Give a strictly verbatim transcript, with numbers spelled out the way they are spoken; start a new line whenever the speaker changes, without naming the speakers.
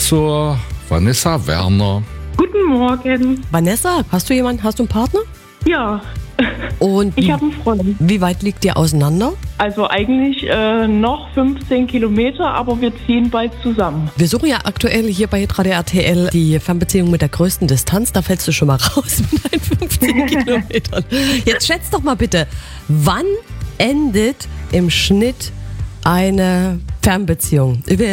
zur Vanessa Werner.
Guten Morgen.
Vanessa, hast du jemanden, hast du einen Partner?
Ja,
Und
ich
wie,
habe einen Freund.
wie weit liegt ihr auseinander?
Also eigentlich äh, noch fünfzehn Kilometer, aber wir ziehen bald zusammen.
Wir suchen ja aktuell hier bei Radio R T L die Fernbeziehung mit der größten Distanz. Da fällst du schon mal raus mit deinen fünfzehn Kilometern. Jetzt schätz doch mal bitte, wann endet im Schnitt eine Fernbeziehung?